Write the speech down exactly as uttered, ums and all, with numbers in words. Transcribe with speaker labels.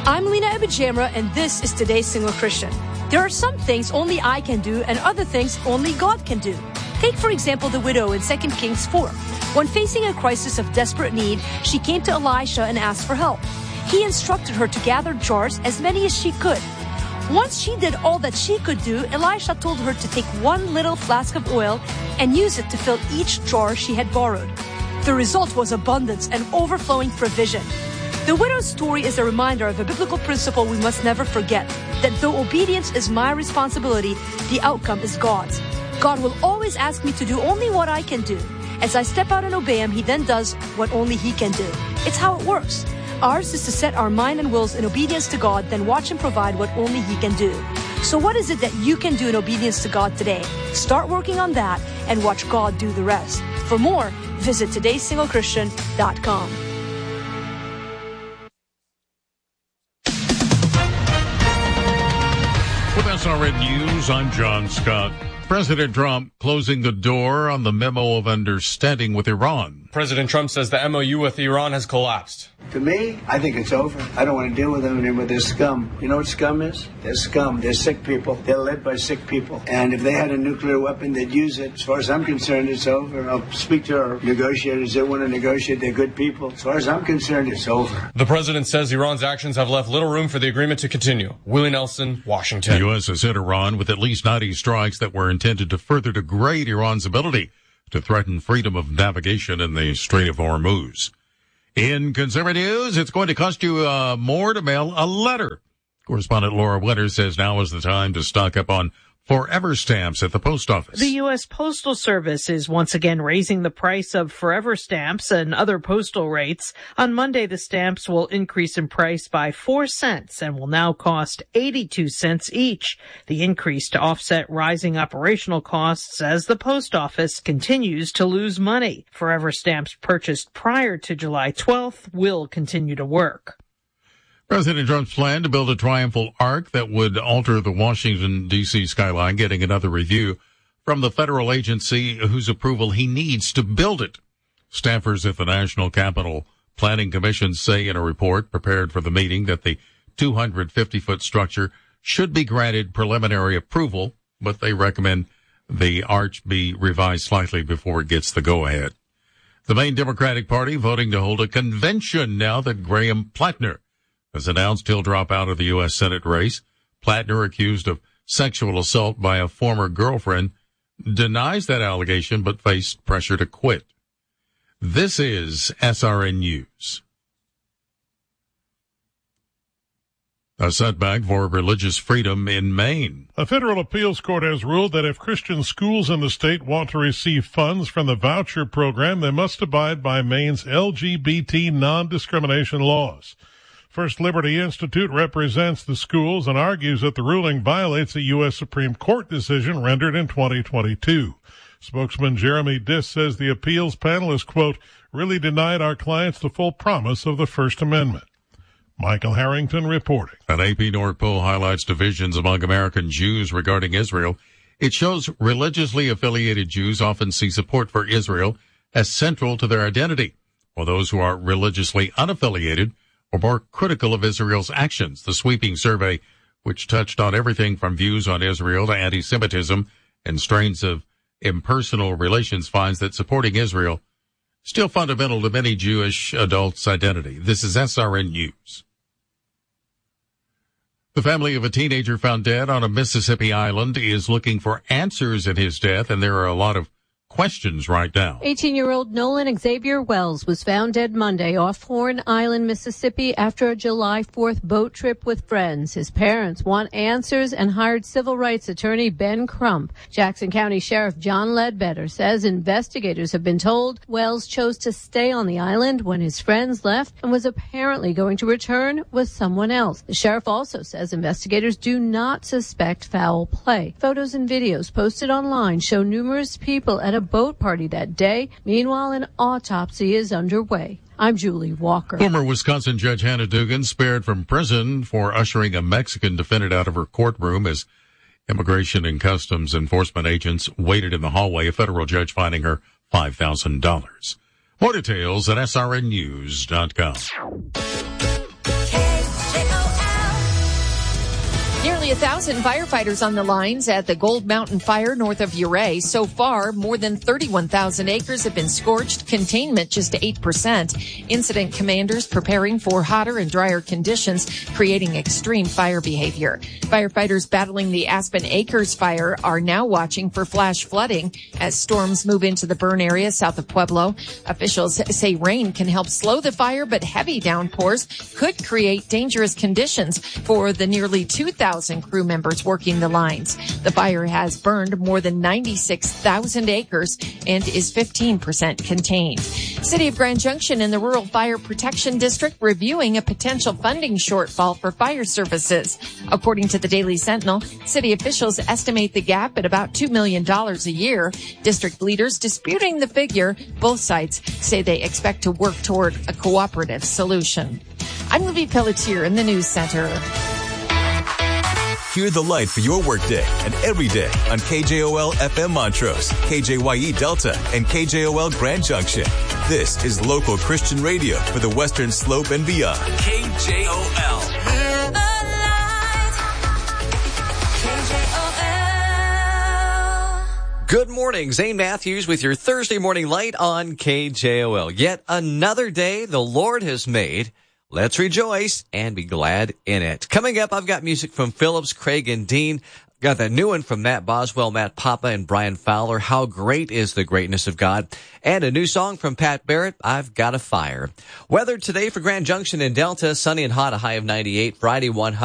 Speaker 1: I'm Lena Abijamra, and this is Today's Single Christian. There are some things only I can do and other things only God can do. Take, for example, the widow in Second Kings four. When facing a crisis of desperate need, she came to Elisha and asked for help. He instructed her to gather jars, as many as she could. Once she did all that she could do, Elisha told her to take one little flask of oil and use it to fill each jar she had borrowed. The result was abundance and overflowing provision. The widow's story is a reminder of a biblical principle we must never forget, that though obedience is my responsibility, the outcome is God's. God will always ask me to do only what I can do. As I step out and obey Him, He then does what only He can do. It's how it works. Ours is to set our mind and wills in obedience to God, then watch Him provide what only He can do. So what is it that you can do in obedience to God today? Start working on that and watch God do the rest. For more, visit todays single christian dot com.
Speaker 2: With S R N News, I'm John Scott. President Trump closing the door on the memo of understanding with Iran.
Speaker 3: President Trump says the M O U with Iran has collapsed.
Speaker 4: To me, I think it's over. I don't want to deal with them anymore. They're scum. You know what scum is? They're scum. They're sick people. They're led by sick people. And if they had a nuclear weapon, they'd use it. As far as I'm concerned, it's over. I'll speak to our negotiators. They want to negotiate. They're good people. As far as I'm concerned, it's over.
Speaker 3: The president says Iran's actions have left little room for the agreement to continue. Willie Nelson, Washington.
Speaker 2: The U S has hit Iran with at least ninety strikes that were intended to further degrade Iran's ability to threaten freedom of navigation in the Strait of Hormuz. In consumer news, it's going to cost you uh, more to mail a letter. Correspondent Laura Winters says now is the time to stock up on Forever stamps at the post office.
Speaker 5: The U S Postal Service is once again raising the price of Forever stamps and other postal rates. On Monday, the stamps will increase in price by four cents and will now cost eighty-two cents each. The increase to offset rising operational costs as the post office continues to lose money. Forever stamps purchased prior to July twelfth will continue to work.
Speaker 2: President Trump's plan to build a triumphal arch that would alter the Washington, D C skyline getting another review from the federal agency whose approval he needs to build it. Staffers at the National Capital Planning Commission say in a report prepared for the meeting that the two hundred fifty foot structure should be granted preliminary approval, but they recommend the arch be revised slightly before it gets the go-ahead. The main Democratic Party voting to hold a convention now that Graham Plattner has announced he'll drop out of the U S Senate race. Plattner, accused of sexual assault by a former girlfriend, denies that allegation but faced pressure to quit. This is S R N News. A setback for religious freedom in Maine.
Speaker 6: A federal appeals court has ruled that if Christian schools in the state want to receive funds from the voucher program, they must abide by Maine's L G B T non-discrimination laws. First Liberty Institute represents the schools and argues that the ruling violates a U S Supreme Court decision rendered in twenty twenty-two. Spokesman Jeremy Diss says the appeals panel has, quote, really denied our clients the full promise of the First Amendment. Michael Harrington reporting.
Speaker 2: An A P North poll highlights divisions among American Jews regarding Israel. It shows religiously affiliated Jews often see support for Israel as central to their identity, while those who are religiously unaffiliated are more critical of Israel's actions. The sweeping survey, which touched on everything from views on Israel to anti-Semitism and strains of impersonal relations, finds that supporting Israel is still fundamental to many Jewish adults' identity. This is S R N News. The family of a teenager found dead on a Mississippi island is looking for answers in his death, and there are a lot of questions right now.
Speaker 7: eighteen-year-old Nolan Xavier Wells was found dead Monday off Horn Island, Mississippi after a July fourth boat trip with friends. His parents want answers and hired civil rights attorney Ben Crump. Jackson County Sheriff John Ledbetter says investigators have been told Wells chose to stay on the island when his friends left and was apparently going to return with someone else. The sheriff also says investigators do not suspect foul play. Photos and videos posted online show numerous people at a boat party that day. Meanwhile, an autopsy is underway. I'm Julie Walker.
Speaker 2: Former Wisconsin Judge Hannah Dugan spared from prison for ushering a Mexican defendant out of her courtroom as Immigration and Customs Enforcement agents waited in the hallway. A federal judge fining her five thousand dollars. More details at S R N news dot com.
Speaker 8: K J O Nearly a thousand firefighters on the lines at the Gold Mountain Fire north of Ouray. So far, more than thirty-one thousand acres have been scorched. Containment just eight percent. Incident commanders preparing for hotter and drier conditions, creating extreme fire behavior. Firefighters battling the Aspen Acres fire are now watching for flash flooding as storms move into the burn area south of Pueblo. Officials say rain can help slow the fire, but heavy downpours could create dangerous conditions for the nearly two thousand crew members working the lines. The fire has burned more than ninety-six thousand acres and is fifteen percent contained. City of Grand Junction and the Rural Fire Protection District reviewing a potential funding shortfall for fire services. According to the Daily Sentinel, city officials estimate the gap at about two million dollars a year. District leaders disputing the figure. Both sides say they expect to work toward a cooperative solution. I'm Libby Pelletier in the News Center.
Speaker 9: Hear the light for your workday and every day on K J O L F M Montrose, K J Y E Delta, and K J O L Grand Junction. This is local Christian radio for the Western Slope and beyond. K J O L. Hear the light.
Speaker 10: K J O L. Good morning, Zane Matthews with your Thursday morning light on K J O L. Yet another day the Lord has made. Let's rejoice and be glad in it. Coming up, I've got music from Phillips, Craig, and Dean. Got that new one from Matt Boswell, Matt Papa, and Brian Fowler. How great is the greatness of God? And a new song from Pat Barrett, I've Got a Fire. Weather today for Grand Junction and Delta, sunny and hot, a high of ninety-eight. Friday, one hundred.